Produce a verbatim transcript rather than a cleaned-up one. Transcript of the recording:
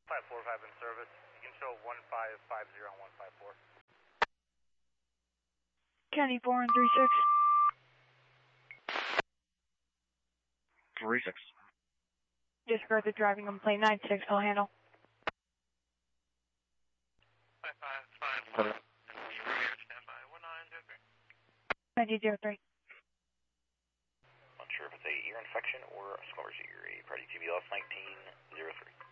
five four five in service. You can show one five five zero and one five four. County four and three six. three six. Disregard the driving on plane nine six, I'll handle. five five five one. Standby one nine zero three. ninety zero three. Unsure if it's a ear infection or a smoker's ear. A party T B L S nineteen zero three.